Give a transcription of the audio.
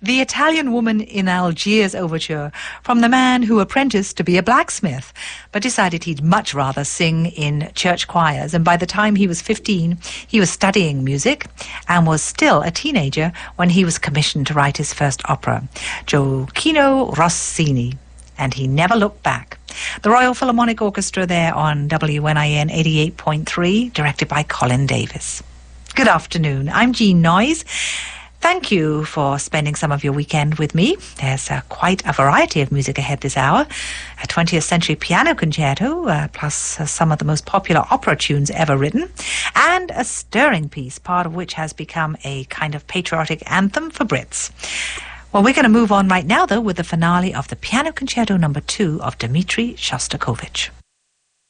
The Italian Woman in Algiers overture from the man who apprenticed to be a blacksmith, but decided he'd much rather sing in church choirs. And by the time he was 15, he was studying music and was still a teenager when he was commissioned to write his first opera, Gioachino Rossini. And he never looked back. The Royal Philharmonic Orchestra there on WNIN 88.3, directed by Colin Davis. Good afternoon. I'm Jean Noyes. Thank you for spending some of your weekend with me. There's quite a variety of music ahead this hour. A 20th century piano concerto, plus some of the most popular opera tunes ever written, and a stirring piece, part of which has become a kind of patriotic anthem for Brits. Well, we're going to move on right now, though, with the finale of the Piano Concerto No. 2 of Dmitri Shostakovich.